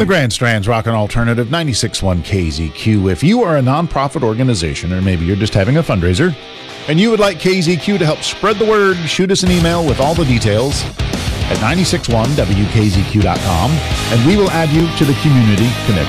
The Grand Strand's Rockin' Alternative 96.1 KZQ. If you are a nonprofit organization, or maybe you're just having a fundraiser, and you would like KZQ to help spread the word, shoot us an email with all the details at 961wkzq.com, and we will add you to the Community Connect